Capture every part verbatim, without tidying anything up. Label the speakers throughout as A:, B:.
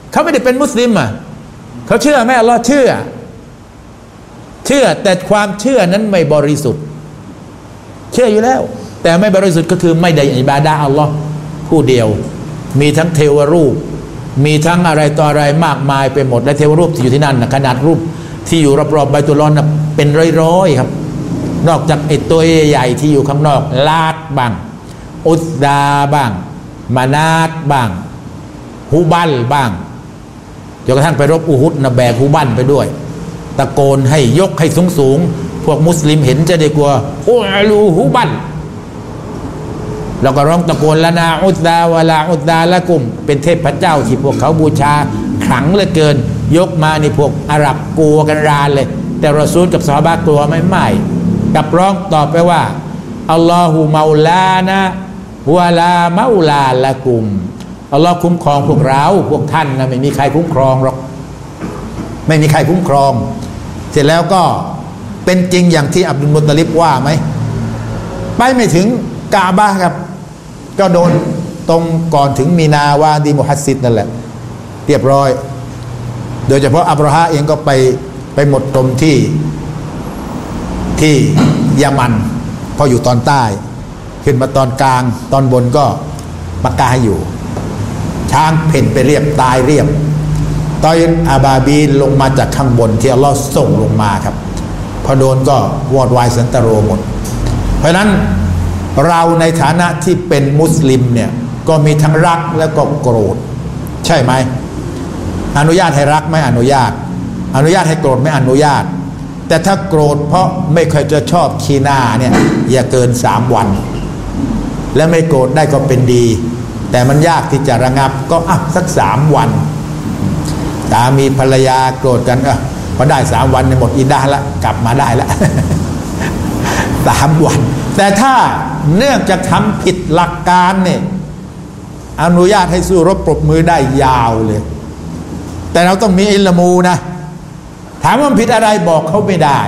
A: เขาไม่ได้เป็นมุสลิมอ่ะเขาเชื่อไหมอัลลอฮ์เชื่อเชื่อแต่ความเชื่อนั้นไม่บริสุทธิ์เชื่ออยู่แล้วแต่ไม่บริสุทธิ์ก็คือไม่ได้อิบาดะห์อัลลอฮ์ผู้เดียวมีทั้งเทวรูปมีทั้งอะไรต่ออะไรมากมายไปหมดและเทวรูปที่อยู่ที่นั่นนะขนาดรูปที่อยู่รอบๆไบตุลลอฮ์นะเป็นร้อยๆครับนอกจากไอ้ตัวใหญ่ๆที่อยู่ข้างนอกลาดบ้างอุซดาบ้างมานาตบ้างฮูบัลบ้างจนกระทั่งไปรบอูฮุดนะแบกฮูบัลไปด้วยตะโกนให้ยกให้สูงๆพวกมุสลิมเห็นจะได้กลัวอูลูฮูบัลแล้วก็ร้องตะโกนละนาอุซดาวะลาอุซดาละกุมเป็นเทพเจ้าที่พวกเขาบูชาขลังเหลือเกินยกมานี่พวกอาหรับกลัวกันรานเลยแต่รอซูลกับซอฮาบะห์กลัวไม่ไม่กับร้องตอบไปว่าอัลลอฮุเมาลานะวะลาเมาลาละกุมอัลลอฮ์คุ้มครองพวกเราพวกท่านนะไม่มีใครคุ้มครองหรอกไม่มีใครคุ้มครองเสร็จแล้วก็เป็นจริงอย่างที่อับดุลมุตตลิบว่าไหมไปไม่ถึงกาบะห์ครับก็โดนตรงก่อนถึงมีนาวาดีมุฮัสซิดนั่นแหละเรียบร้อยโดยเฉพาะอับราฮะเองก็ไปไปหมดตมที่ที่ยามันพออยู่ตอนใต้ขึ้นมาตอนกลางตอนบนก็ปักกาอยู่ช้างเพ่นไปเรียบตายเรียบตอนอาบาบีลงมาจากข้างบนที่อัลลอฮ์ส่งลงมาครับพอโดนก็วอดวายสันตโรหมดเพราะนั้นเราในฐานะที่เป็นมุสลิมเนี่ยก็มีทั้งรักและก็โกรธใช่ไหมอนุญาตให้รักไม่อนุญาตอนุญาตให้โกรธไม่อนุญาตแต่ถ้าโกรธเพราะไม่เคยจะชอบขี้หน้าเนี่ยอย่าเกินสามวันและไม่โกรธได้ก็เป็นดีแต่มันยากที่จะระงับก็อ่ะสักสามวันสามีภรรยาโกรธกันอ่ะพอได้สามวันในหมดอิดดะห์ละกลับมาได้ละ สามวันแต่ถ้าเนื่องจากทำผิดหลักการเนี่ยอนุญาตให้สู้รบปรบมือได้ยาวเลยแต่เราต้องมีอิลมูนะถามว่าผิดอะไรบอกเขาไม่ได้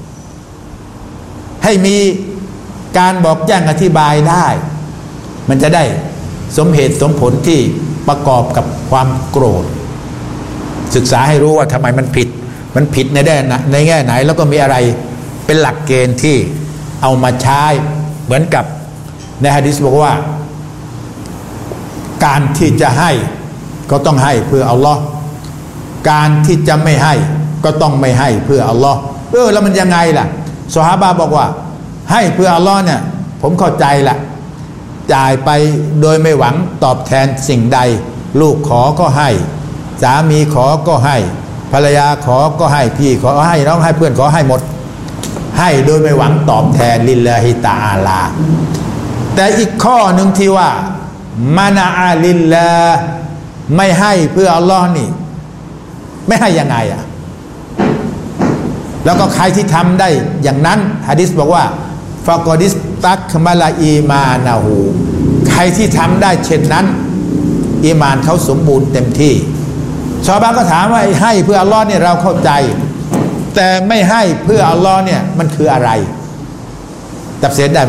A: ให้มีการบอกแจ้งอธิบายได้มันจะได้สมเหตุสมผลที่ประกอบกับความโกรธศึกษาให้รู้ว่าทำไมมันผิดมันผิดในแง่ในแง่ไหนแล้วก็มีอะไรเป็นหลักเกณฑ์ที่เอามาใช้เหมือนกับในหะดีษบอกว่าการที่จะให้ก็ต้องให้เพื่ออัลลอฮ์การที่จะไม่ให้ก็ต้องไม่ให้เพื่ออัลลอฮ์เออแล้วมันยังไงล่ะซอฮาบะห์บอกว่าให้เพื่ออัลลอฮ์เนี่ยผมเข้าใจละจ่ายไปโดยไม่หวังตอบแทนสิ่งใดลูกขอก็ให้สามีขอก็ให้ภรรยาขอก็ให้พี่ขอให้น้องให้เพื่อนขอให้หมดให้โดยไม่หวังตอบแทนลิลลาฮิตะอาลาแต่อีกข้อหนึ่งที่ว่ามานาอาลิลลาไม่ให้เพื่ออัลลอฮ์นี่ไม่ให้ยังไงอ่ะแล้วก็ใครที่ทำได้อย่างนั้นหะดีษบอกว่าฟะกอดิสตักมาลาอีมานาหูใครที่ทำได้เช่นนั้นอีมานเขาสมบูรณ์เต็มที่ชาวบ้านก็ถามว่าให้เพื่ออัลลอฮ์เนี่ยเราเข้าใจแต่ไม่ให้เพื่ออัลลอฮ์เนี่ยมันคืออะไรตัดสินได้ไหม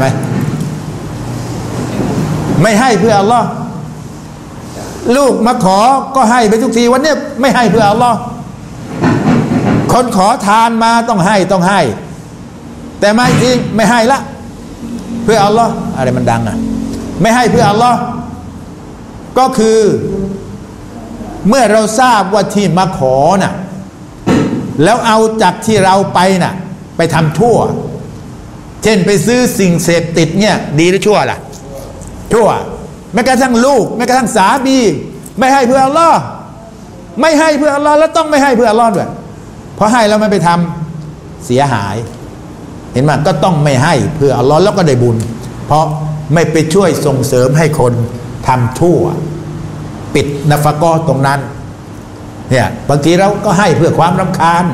A: ไม่ให้เพื่ออัลลอฮ์ลูกมาขอก็ให้ไปทุกทีวันนี้ไม่ให้เพื่ออัลลอฮ์คนขอทานมาต้องให้ต้องให้แต่ไม่จริงไม่ให้ละเพื่ออัลลอฮ์อะไรมันดังอ่ะไม่ให้เพื่ออัลลอฮ์ก็คือเมื่อเราทราบว่าที่มาขอน่ะแล้วเอาจากที่เราไปน่ะไปทำชั่วเช่นไปซื้อสิ่งเสพติดเนี่ยดีหรือชั่วล่ะชั่วแม้กระทั่งลูกแม้กระทั่งสามีไม่ให้เพื่ออัลลอฮ์ไม่ให้เพื่ออัลลอฮ์แล้วต้องไม่ให้เพื่ออัลลอฮ์ด้วยเพราะให้แล้วมันไปทำเสียหายเห็นไหมก็ต้องไม่ให้เพื่ออัลลอฮ์แล้วก็ได้บุญเพราะไม่ไปช่วยส่งเสริมให้คนทำชั่วปิดนะฟะกอตรงนั้นเนี่ยบางทีเราก็ให้เพื่อความรำคาญ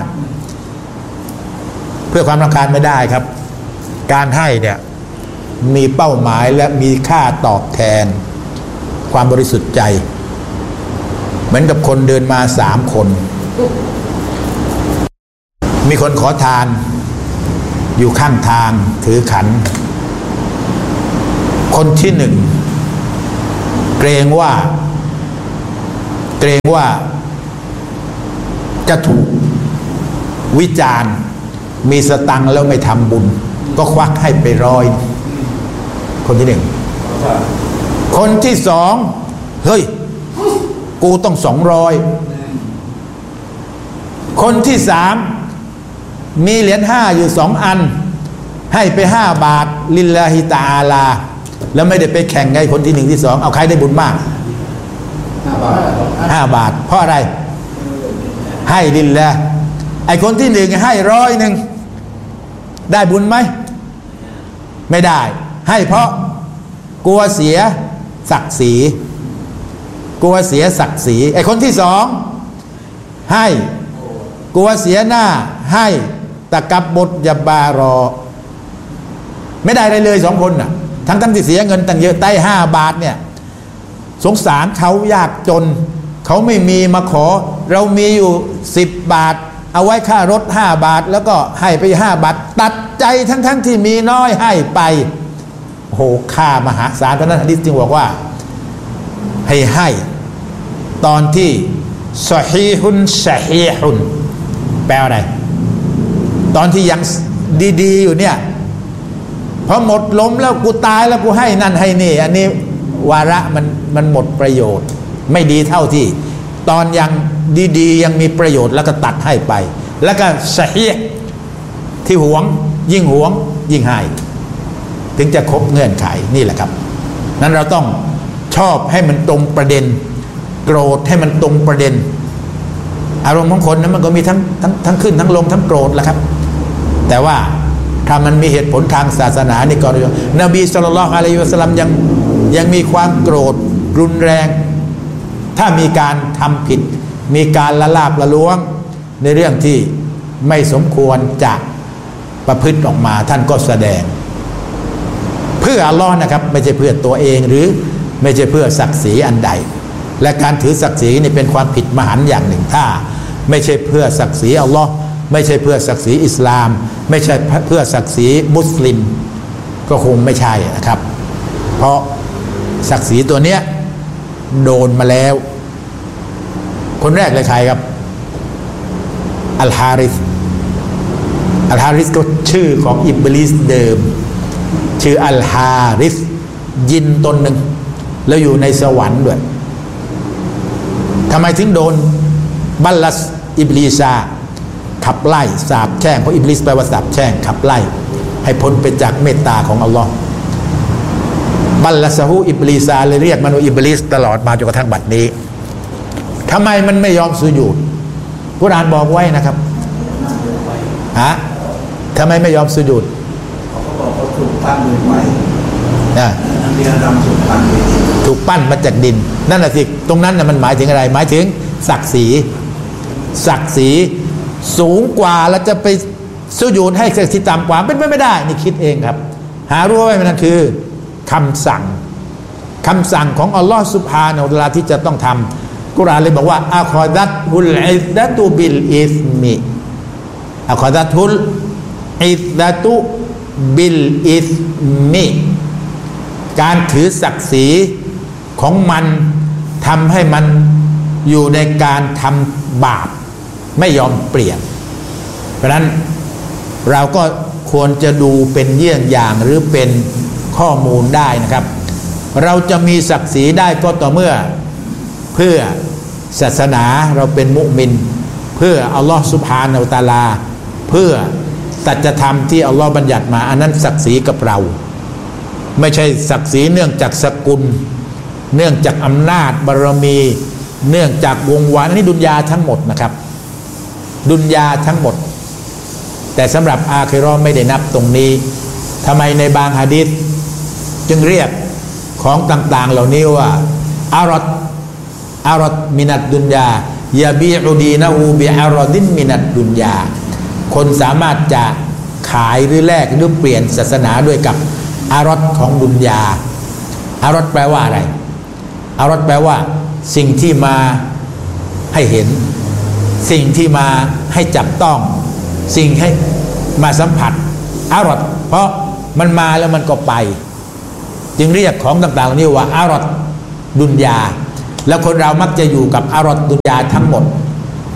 A: เพื่อความรำคาญไม่ได้ครับการให้เนี่ยมีเป้าหมายและมีค่าตอบแทนความบริสุทธิ์ใจเหมือนกับคนเดินมาสามคนมีคนขอทานอยู่ข้างทางถือขันคนที่หนึ่งเกรงว่าเกรงว่าจะถูกวิจารณ์มีสตังค์แล้วไม่ทำบุญก็ควักให้ไปร้อยคนที่หนึ่งคนที่สองเฮ้ยกูต้องสองร้อยคนที่สามมีเหรียญห้าอยู่สองอันให้ไปห้าบาทลิลลาฮิตะอาลาแล้วไม่ได้ไปแข่งไงคนที่หนึ่งที่สองเอาใครได้บุญมากห้าบาทเพราะอะไรให้ลิลลาห์ไอคนที่หนึ่งให้ร้อยหนึ่งได้บุญไหมไม่ได้ให้เพราะกลัวเสียศักดิ์ศรีกลัวเสียศักดิ์ศรีไอคนที่สองให้กลัวเสียหน้าให้ตะกับบทยาบารอไม่ได้อะไรเลยสองคนน่ะทั้งทั้งที่เสียเงินตั้งเยอะใต้ห้าบาทเนี่ยสงสารเขายากจนเขาไม่มีมาขอเรามีอยู่สิบบาทเอาไว้ค่ารถห้าบาทแล้วก็ให้ไปห้าบาทตัดใจทั้งทั้งที่มีน้อยให้ไปโหค่ามหาศาลเพราะนั้นหะดีษจึงบอกว่าให้ให้ตอนที่ซอฮีฮุนซอฮีฮุนแปลว่าอะไรตอนที่ยังดีๆอยู่เนี่ยพอหมดลมแล้วกูตายแล้วกูให้นั่นให้นี่อันนี้วาระมันมันหมดประโยชน์ไม่ดีเท่าที่ตอนยังดีๆยังมีประโยชน์แล้วก็ตัดให้ไปแล้วก็ซอฮีฮ์ที่หวงยิ่งหวงยิ่งให้ถึงจะครบเงื่อนไขนี่แหละครับนั้นเราต้องชอบให้มันตรงประเด็นโกรธให้มันตรงประเด็นอารมณ์ของคนนั้นมันก็มีทั้งทั้งทั้งขึ้นทั้งลงทั้งโกรธแหละครับแต่ว่าถ้ามันมีเหตุผลทางศาสนานี่ก็นบีศ็อลลัลลอฮุอะลัยฮิวะซัลลัมยังยังมีความโกรธรุนแรงถ้ามีการทำผิดมีการละลาบละล้วงในเรื่องที่ไม่สมควรจะประพฤติออกมาท่านก็แสดงเพื่ออัลลอฮ์นะครับไม่ใช่เพื่อตัวเองหรือไม่ใช่เพื่อศักดิ์ศรีอันใดและการถือศักดิ์ศรีนี่เป็นความผิดมหันต์อย่างหนึ่งถ้าไม่ใช่เพื่อศักดิ์ศรีอัลลอฮ์ไม่ใช่เพื่อศักดิ์ศรีอิสลามไม่ใช่เพื่อศักดิ์ศรีมุสลิมก็คงไม่ใช่นะครับเพราะศักดิ์ศรีตัวเนี้ยโดนมาแล้วคนแรกเลยใครครับอัลฮาริสอัลฮาริสก็ชื่อของอิบลิสเดิมชื่ออัลฮาริสยินตนหนึ่งแล้วอยู่ในสวรรค์ด้วยทำไมถึงโดนบัลลัสอิบลิซาขับไล่สาปแช่งเพราะอิบลิสแปลว่าสาปแช่งขับไล่ให้พ้นไปจากเมตตาของอัลลอฮ์บัลลัสฮูอิบลิซาเลยเรียกมันว่าอิบลิสตลอดมาจนกระทั่งบัดนี้ทำไมมันไม่ยอมสุญูดกุรอานบอกไว้นะครับฮะทำไมไม่ยอมสุญูด
B: เขาบอกเขาถูกปั้นด้วยไฟ
A: นะ
B: นักเรียนรำถูกปั้นด้วยดิน
A: ถูกปั้นมาจากดินนั่นแหละสิตรงนั้นน่ะมันหมายถึงอะไรหมายถึงศักดิ์ศรีศักดิ์ศรีสูงกว่าแล้วจะไปสุญูดให้ศักดิ์ศรีต่ำกว่าเป็นไปไม่ได้นี่คิดเองครับหารู้ไว้มันคือคำสั่งคำสั่งของอัลลอฮฺซุบฮานะฮูวะตะอาลาที่จะต้องทำกุรอานเลยบอกว่าอัคอดัตฮุลอิซดะตุบิลอิสมิอัคอดัตฮุลอิซดะตุบิลอิสมิการถือศักดิ์ศรีของมันทำให้มันอยู่ในการทำบาปไม่ยอมเปลี่ยนเพราะนั้นเราก็ควรจะดูเป็นเยี่ยงอย่างหรือเป็นข้อมูลได้นะครับเราจะมีศักดิ์ศรีได้ก็ต่อเมื่อเพื่อศาสนาเราเป็นมุมินเพื่ออัลลอฮฺซุบฮานะฮูวะตะอาลาเพื่อสัจธรรมที่อัลลอฮฺบัญญัติมาอันนั้นศักดิ์ศรีกับเราไม่ใช่ศักดิ์ศรีเนื่องจากสกุลเนื่องจากอำนาจบารมีเนื่องจากวงวานนี่ดุนยาทั้งหมดนะครับดุนยาทั้งหมดแต่สำหรับอาคิเราะห์ไม่ได้นับตรงนี้ทำไมในบางหะดีษจึงเรียกของต่างๆเหล่านี้ว่าอารอดอารอดมินัดดุนยายาบีอุดีนะฮูบิอารอดินมินัดดุนยาคนสามารถจะขายหรือแลกหรือเปลี่ยนศาสนาด้วยกับอารอดของดุนยาอารอดแปลว่าอะไรอารอดแปลว่าสิ่งที่มาให้เห็นสิ่งที่มาให้จับต้องสิ่งให้มาสัมผัสอารอดเพราะมันมาแล้วมันก็ไปจึงเรียกของต่างๆนี้ว่าอารอดดุนยาแล้วคนเรามักจะอยู่กับอารอดดุนยาทั้งหมด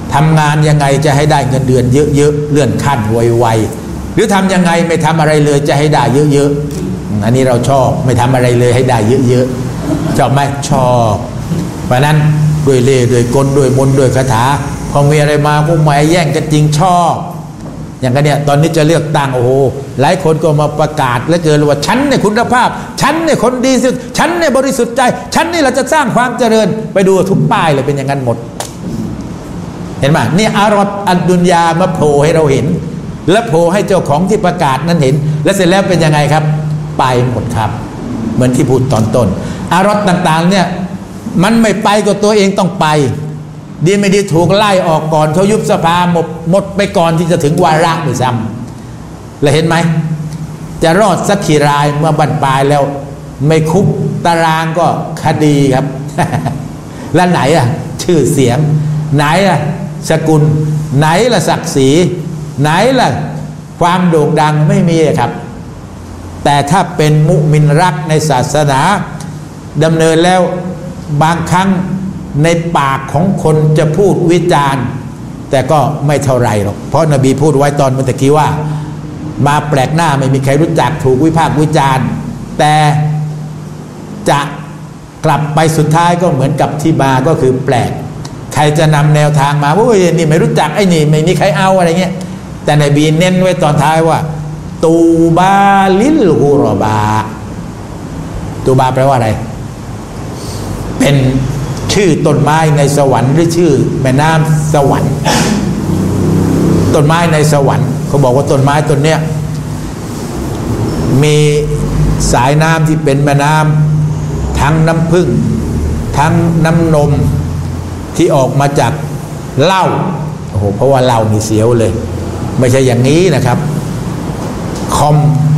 A: ทำงานยังไงจะให้ได้เงินเดือนเยอะๆเลื่อนขั้นไวๆหรือทำยังไงไม่ทำอะไรเลยจะให้ได้เยอะๆอันนี้เราชอบไม่ทำอะไรเลยให้ได้เยอะๆชอบไหมชอบเพราะนั้นด้วยเล่ห์ด้วยกลด้วยมนต์ด้วยคาถาพอมีอะไรมาพวกหมายแย่งกันจริงชอบอย่างกันเนี่ยตอนนี้จะเลือกตั้งโอ้โหหลายคนก็มาประกาศแล้วเกินว่าฉันเนี่ยคุณภาพฉันเนี่ยคนดีสุดฉันเนี่ยบริสุทธิ์ใจฉันนี่เราจะสร้างความเจริญไปดูทุกป้ายเลยเป็นอย่างนั้นหมดเห็นไหมนี่อารอดอัดดุนยามาโผล่ให้เราเห็นและโผล่ให้เจ้าของที่ประกาศนั้นเห็นและเสร็จแล้วเป็นยังไงครับไปหมดครับเหมือนที่พูดตอนต้นอารอดต่างๆเนี่ยมันไม่ไปก็ตัวเองต้องไปดีไม่ดีถูกไล่ออกก่อนเขายุบสภาหมดหมดไปก่อนที่จะถึงวาระด้วยซ้ำแล้วเห็นไหมจะรอดสักกี่รายเมื่อบั้นปลายแล้วไม่คุกตารางก็คดีครับ แล้วไหนอ่ะชื่อเสียงไหนล่ะสกุลไหนล่ะศักดิ์ศรีไหนล่ะความโด่งดังไม่มีครับแต่ถ้าเป็นมุมินรักในศาสนาดำเนินแล้วบางครั้งในปากของคนจะพูดวิจารณ์แต่ก็ไม่เท่าไรหรอกเพราะนบีพูดไว้ตอนเมื่อกี้ว่ามาแปลกหน้าไม่มีใครรู้จักถูกวิพากษ์วิจารณ์แต่จะกลับไปสุดท้ายก็เหมือนกับที่มาก็คือแปลกใครจะนำแนวทางมาว่าไอ้นี่ไม่รู้จักไอ้นี่ไม่มีใครเอาอะไรเงี้ยแต่นบีเน้นไว้ตอนท้ายว่าตูบาลิลฮูรบาตูบาแปลว่าอะไรเป็นชื่อต้นไม้ในสวรรค์หรือชื่อแม่น้ำสวรรค์ต้นไม้ในสวรรค์เขาบอกว่าต้นไม้ต้นเนี้ยมีสายน้ำที่เป็นแม่น้ำทั้งน้ำผึ้งทั้งน้ำนมที่ออกมาจากเหล้าโอ้โหเพราะว่าเหล้านี่เสียวเลยไม่ใช่อย่างนี้นะครับคอม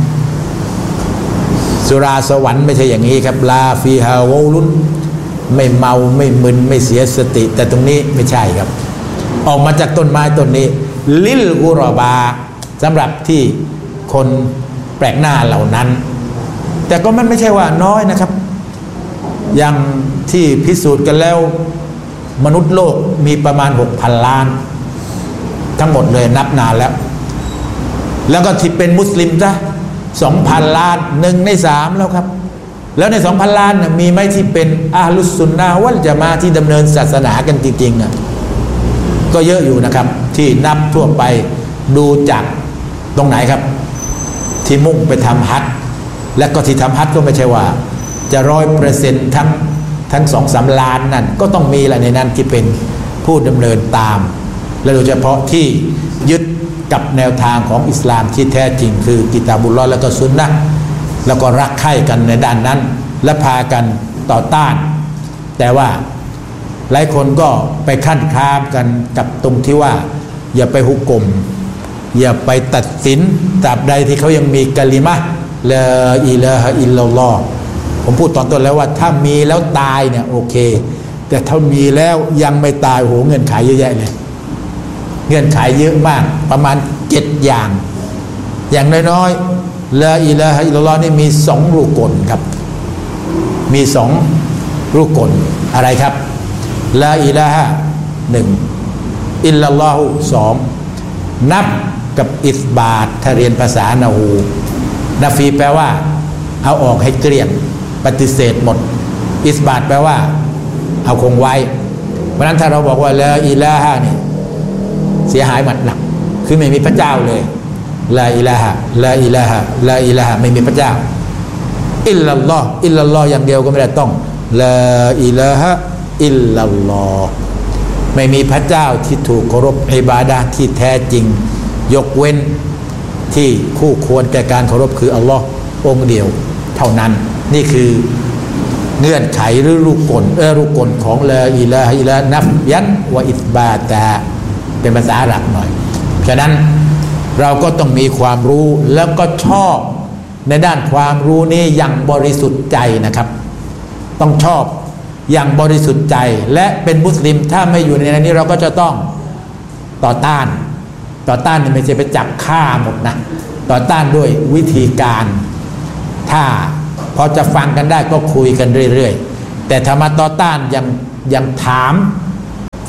A: สุราสวรรค์ไม่ใช่อย่างนี้ครับลาฟีฮาวลุนไม่เมาไม่มึนไม่เสียสติแต่ตรงนี้ไม่ใช่ครับออกมาจากต้นไม้ต้นนี้ลิลกุรบาสำหรับที่คนแปลกหน้าเหล่านั้นแต่ก็มันไม่ใช่ว่าน้อยนะครับอย่างที่พิสูจน์กันแล้วมนุษย์โลกมีประมาณ หกพัน ล้านทั้งหมดเลยนับนานแล้วแล้วก็ที่เป็นมุสลิมซะ สองพัน ล้านหนึ่งในสามแล้วครับแล้วใน สองพัน ล้านมีไหมที่เป็นอะห์ลุสซุนนะฮ์วัลญะมาอะห์ที่ดำเนินศาสนากันจริงๆอ่ะก็เยอะอยู่นะครับที่นับทั่วไปดูจากตรงไหนครับที่มุ่งไปทำฮัจญ์และก็ที่ทำฮัจญ์ก็ไม่ใช่ว่าจะร้อยเปอร์เซ็นต์ทั้งทั้งสองสามล้านนั่นก็ต้องมีแหละในนั้นที่เป็นผู้ดำเนินตามและโดยเฉพาะที่ยึดกับแนวทางของอิสลามที่แท้จริงคือกิตาบุลลอฮ์และก็ซุนนะห์แล้วก็รักใคร่กันในด้านนั้นและพากันต่อต้านแต่ว่าหลายคนก็ไปขั้นคามกันกับตรงที่ว่าอย่าไปฮุกกลมอย่าไปตัดสินตราบใดที่เขายังมีกะลิมะห์ลาอิลาฮะอิลลัลลอฮ์ผมพูดตอนต้นแล้วว่าถ้ามีแล้วตายเนี่ยโอเคแต่ถ้ามีแล้วยังไม่ตายโหเงื่อนไขเยอะแยะเลยเงื่อนไขเยอะมากประมาณเจ็ดอย่างอย่างน้อยๆลาอิลาฮะอิลลัลลอฮ์นี่มีสองรุกลครับมีสองรุกลอะไรครับลาอิลาฮะหนึ่งอิลลัลลอฮุสองนับกับอิสบาตถ้าเรียนภาษานาฮูนาฟีแปลว่าเอาออกให้เกลี้ยงปฏิเสธหมดอิสบาตแปลว่าเอาคงไว้เพราะนั้นถ้าเราบอกว่าลาอิลาฮะนี่เสียหายหมัดหนักคือไม่มีพระเจ้าเลยลาอิลาฮะลาอิลาฮะลาอิลาฮะไม่มีพระเจ้าอิลลัลลอฮ์อิลลัลลอฮ์อย่างเดียวก็ไม่ได้ต้องลาอิลาฮะอิลลัลลอฮ์ไม่มีพระเจ้าที่ถูกเคารพอิบาดะห์ที่แท้จริงยกเว้นที่คู่ควรแก่การเคารพคืออัลลอฮ์องค์เดียวเท่านั้นนี่คือเงื่อนไขหรือรุกลเออรุกลของลาอิลาฮะอิลลัลลอฮ์นัฟยันวะอิสบาตะเป็นภาษาอาหรับหน่อยฉะนั้นเราก็ต้องมีความรู้แล้วก็ชอบในด้านความรู้นี้อย่างบริสุทธิ์ใจนะครับต้องชอบอย่างบริสุทธิ์ใจและเป็นมุสลิมถ้าไม่อยู่ในนี้เราก็จะต้องต่อต้านต่อต้านนี่ไม่ใช่ไปจับฆ่าหมดนะต่อต้านด้วยวิธีการถ้าพอจะฟังกันได้ก็คุยกันเรื่อยๆแต่ถ้ามาต่อต้านยังยังถาม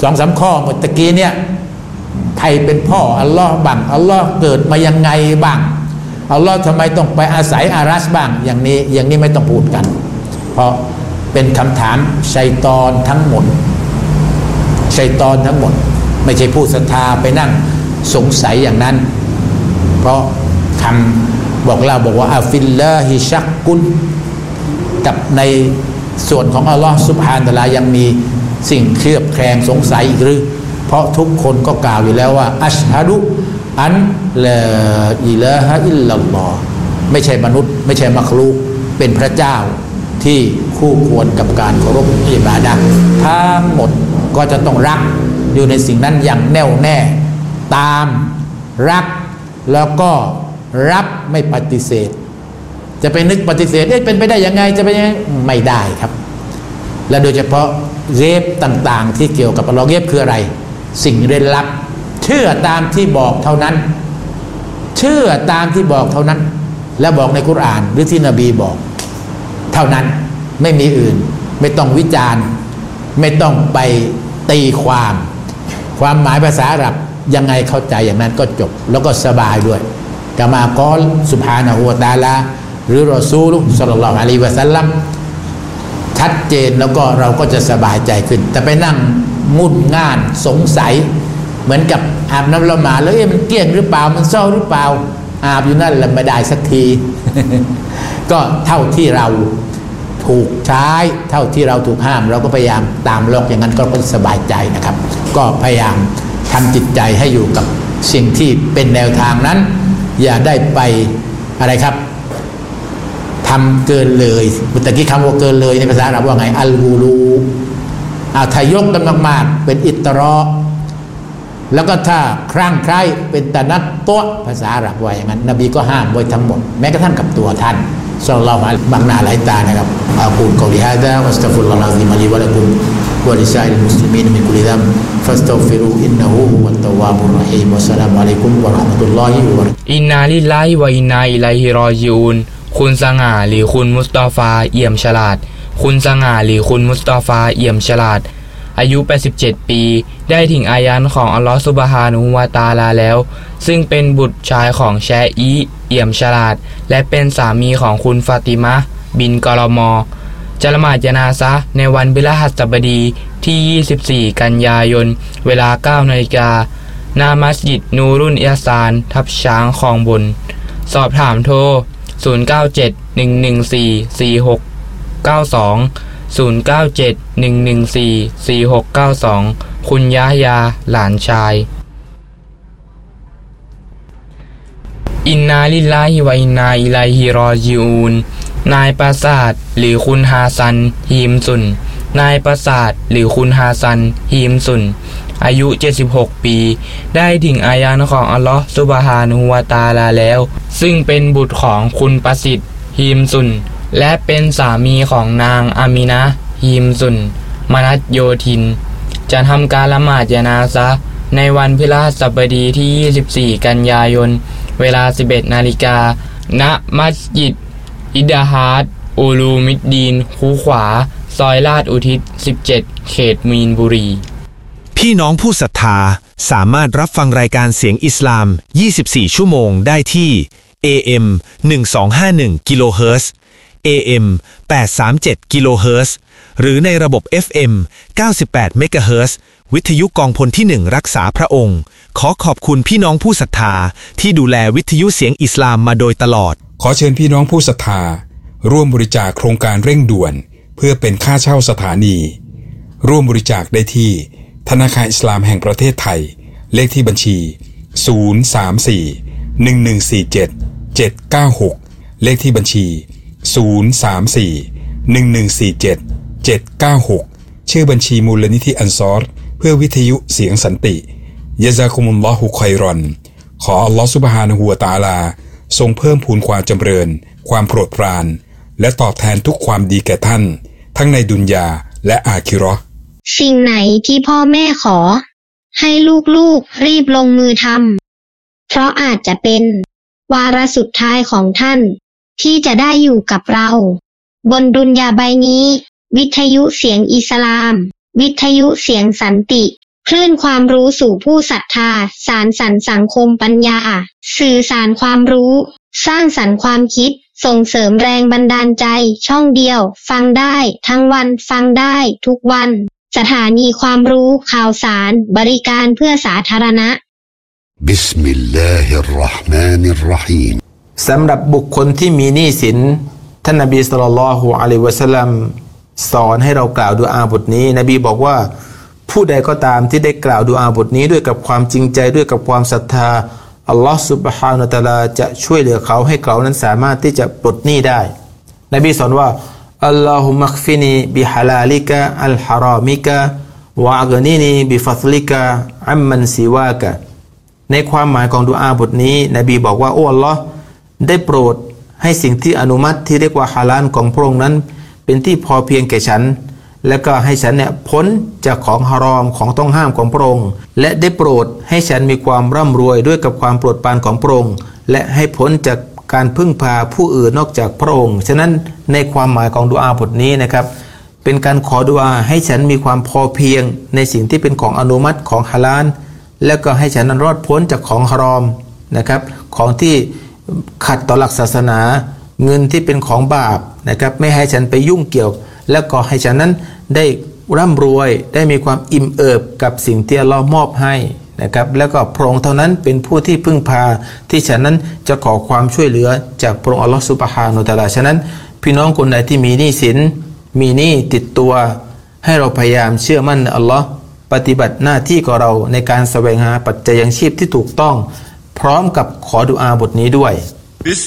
A: สองสามข้อเมื่อตะกี้เนี่ยใครเป็นพ่ออัลลอฮ์บ้างอัลลอฮ์เกิดมายังไงบ้างอัลลอฮ์ทำไมต้องไปอาศัยอารัชบ้างอย่างนี้อย่างนี้ไม่ต้องพูดกันเพราะเป็นคำถามชัยฏอนทั้งหมดชัยฏอนทั้งหมดไม่ใช่ผู้ศรัทธาไปนั่งสงสัยอย่างนั้นเพราะคำบอกเราบอกว่าอัฟิลลาฮิชักกุลกับในส่วนของอัลลอฮ์ซุบฮานะฮูวะตะอาลายังมีสิ่งเคลือบแคลงสงสัยอีกหรือเพราะทุกคนก็กล่าวอยู่แล้วว่าอัชฮะดุอันลาอิลาฮะอิลลัลลอฮ์ไม่ใช่มนุษย์ไม่ใช่มักลุกเป็นพระเจ้าที่คู่ควรกับการเคารพอิบาดะห์ทั้งหมดก็จะต้องรักอยู่ในสิ่งนั้นอย่างแน่วแน่ตามรักแล้วก็รับไม่ปฏิเสธจะไปนึกปฏิเสธเอ๊ะเป็นไปได้ยังไงจะเป็นยังไงไม่ได้ครับและโดยเฉพาะเรฟต่างๆที่เกี่ยวกับอัลเลาะห์เรฟคืออะไรสิ่งเร้นลับเชื่อตามที่บอกเท่านั้นเชื่อตามที่บอกเท่านั้นและบอกในกุรอานหรือที่นบีบอกเท่านั้นไม่มีอื่นไม่ต้องวิจารณ์ไม่ต้องไปตีความความหมายภาษาอาหรับยังไงเข้าใจอย่างนั้นก็จบแล้วก็สบายด้วยกะมากอลซุบฮานะฮูวะตะอาลาหรือรอซูลุศ็อลลัลลอฮุอะลัยฮิวะซัลลัมชัดเจนแล้วก็เราก็จะสบายใจขึ้นแต่ไปนั่งงุ่นง่านสงสัยเหมือนกับอาบน้ำละหมาดแล้วเอ๊ะมันเกลี้ยงหรือเปล่ามันเศร้าหรือเปล่าอาบอยู่นั่นแหละไม่ได้สักที ก็เท่าที่เราถูกใช้เท่าที่เราถูกห้ามเราก็พยายามตามล็อกอย่างนั้นก็สบายใจนะครับก็พยายามทำจิตใจให้อยู่กับสิ่งที่เป็นแนวทางนั้นอย่าได้ไปอะไรครับทำเกินเลยเมื่อกี้คำว่าเกินเลยในภาษาอาหรับว่าไงอัลกูลูอาถ้ายกกันมากๆเป็นอิตรอแล้วก็ถ้าครั่งใคร่เป็นตะนัดตัวภาษาอาหรับว่าอย่างนั้นนบีก็ห้ามไว้ทั้งหมดแม้กระทั่งกับตัวท่านศ็อลลัลลอฮุอะลัยฮิบางหน้าหลายตานะครับอากูลกอลิฮาซาวัสตัฆฟิรุลลอฮุลอะซีมลิวะละกุมวะลิซาอิลมุสลิมีนมินกุลิซัมฟัสตัฆฟิรูอินนะฮูฮุวัตตะววาบุรเราะฮีมวัสสลามุอะลัยกุมวะเราะห์มะตุลลอฮิวะบะเราะกาตุฮ์
C: อินนาลิลลาฮิวะอินนาอิลัยฮิรอญิอูนคุณสง่าหรือคุณมุสตอฟาเอี่ยมฉลาดคุณสง่าหรือคุณมุสตอฟาเอี่ยมฉลาดอายุแปดสิบเจ็ดปีได้ถึงอายันของอัลลอฮฺซุบฮานะฮูวะตะอาลาแล้วซึ่งเป็นบุตรชายของแชอีเอี่ยมฉลาดและเป็นสามีของคุณฟาติมะห์บินกอลมอจะละหมาดญะนาซะห์ในวันพฤหัสบดีที่ยี่สิบสี่กันยายนเวลา เก้านาฬิกาณมัสยิดนูรุนอิฮซานทับช้างคลองบนสอบถามโทรศูนย์ เก้า เจ็ด หนึ่ง หนึ่ง สี่ สี่ หก เก้า สองศูนย์ เก้า เจ็ด หนึ่ง หนึ่ง สี่ สี่ หก เก้า สองคุณยะฮยาหลานชายอินนาลิลลาฮิวะอินนาอิลัยฮิรอญิอูนนายปราสาทหรือคุณฮาซันฮีมสุนนายปราสาทหรือคุณฮาซันฮีมสุนอายุเจ็ดสิบหกปีได้ถึงอายันของอัลลอฮฺซุบฮานะฮูวะตะอาลาแล้วซึ่งเป็นบุตรของคุณประสิทธิ์ฮีมสุนและเป็นสามีของนางอามินะห์ฮีมสุนมนัสโยธินจะทำการละหมาดญะนาซะห์ในวันพฤหัสบดีที่ยี่สิบสี่กันยายนเวลา สิบเอ็ดนาฬิกาณมัสยิดอิดะฮาดอูลูมิดดีนคูขวาซอยลาดอุทิศสิบเจ็ดเขตมีนบุรี
D: พี่น้องผู้ศรัทธาสามารถรับฟังรายการเสียงอิสลามยี่สิบสี่ชั่วโมงได้ที่ เอ เอ็ม หนึ่งสองห้าหนึ่ง กิโลเฮิรตซ์ เอ เอ็ม แปดสามเจ็ด กิโลเฮิรตซ์ หรือในระบบ เอฟ เอ็ม เก้าสิบแปด เมกะเฮิรตซ์ วิทยุกองพลที่หนึ่งรักษาพระองค์ขอขอบคุณพี่น้องผู้ศรัทธาที่ดูแลวิทยุเสียงอิสลามมาโดยตลอด
E: ขอเชิญพี่น้องผู้ศรัทธาร่วมบริจาคโครงการเร่งด่วนเพื่อเป็นค่าเช่าสถานีร่วมบริจาคได้ที่ธนาคารอิสลามแห่งประเทศไทยเลขที่บัญชีศูนย์ สาม สี่ หนึ่ง หนึ่ง สี่ เจ็ด เจ็ด เก้า หกเลขที่บัญชีศูนย์ สาม สี่ หนึ่ง หนึ่ง สี่ เจ็ด เจ็ด เก้า หกชื่อบัญชีมูลนิธิอันซอรเพื่อวิทยุเสียงสันติยะซากุมุลลอฮุค็อยรอนขออัลลอฮฺซุบฮานะฮูวะตะอาลาทรงเพิ่มพูนความจำเริญความโปรดปรานและตอบแทนทุกความดีแก่ท่านทั้งในดุนยาและอาคิเราะห์
F: สิ่งไหนที่พ่อแม่ขอให้ลูกๆรีบลงมือทำเพราะอาจจะเป็นวาระสุดท้ายของท่านที่จะได้อยู่กับเราบนดุนยาใบนี้วิทยุเสียงอิสลามวิทยุเสียงสันติคลื่นความรู้สู่ผู้ศรัทธาสานสรรค์สังคมปัญญาสื่อสารความรู้สร้างสรรค์ความคิดส่งเสริมแรงบันดาลใจช่องเดียวฟังได้ทั้งวันฟังได้ทุกวันสถานีความรู้ข่าวสารบริการเพื่อสาธารณะ
G: บิสมิลลาฮิรเราะห์มานิรเราะฮีม
H: สำหรับบุคคลที่มีหนี้สินท่านนบีศ็อลลัลลอฮุอะลัยฮิวะซัลลัมสอนให้เรากล่าวดุอาบทนี้นบีบอกว่าผู้ใดก็ตามที่ได้กล่าวดุอาบทนี้ด้วยกับความจริงใจด้วยกับความศรัทธาอัลลอฮฺซุบฮานะฮูวะตะอาลาจะช่วยเหลือเขาให้เขานั้นสามารถที่จะปลดหนี้ได้นบีสอนว่าอัลลอฮุมักฟินีบิฮาลาลิกะอัลฮารามิกะวะอักนีนีบิฟัฎลิกะอัมมันซิวากะในความหมายของดุอาบทนี้นบีบอกว่าโอ้อัลลอฮ์ได้โปรดให้สิ่งที่อนุมัติที่เรียกว่าฮาลาลของพระองค์นั้นเป็นที่พอเพียงแก่ฉันและก็ให้ฉันเนี่ยพ้นจากของฮารอมของต้องห้ามของพระองค์และได้โปรดให้ฉันมีความร่ำรวยด้วยกับความโปรดปรานของพระองค์และให้พ้นจากการพึ่งพาผู้อื่นนอกจากพระองค์ฉะนั้นในความหมายของดุอาบทนี้นะครับเป็นการขอดุอาให้ฉันมีความพอเพียงในสิ่งที่เป็นของอนุมัติของฮาลาลและก็ให้ฉันนั้นรอดพ้นจากของฮารอมนะครับของที่ขัดต่อหลักศาสนาเงินที่เป็นของบาปนะครับไม่ให้ฉันไปยุ่งเกี่ยวและก็ให้ฉันนั้นได้ร่ำรวยได้มีความอิ่มเอิบกับสิ่งที่อัลเลาะห์มอบให้นะครับแล้วก็พระองค์เท่านั้นเป็นผู้ที่พึ่งพาที่ฉันนั้นจะขอความช่วยเหลือจากพระองค์อัลเลาะห์ซุบฮานะฮูวะตะอาลาฉะนั้นพี่น้องคนใดที่มีหนี้สินมีหนี้ติดตัวให้เราพยายามเชื่อมั่นในอัลเลาะห์ปฏิบัติหน้าที่ของเราในการแสวงหาปัจจัยยังชีพที่ถูกต้องพร้อมกับขอดุอาบทนี้ด้วย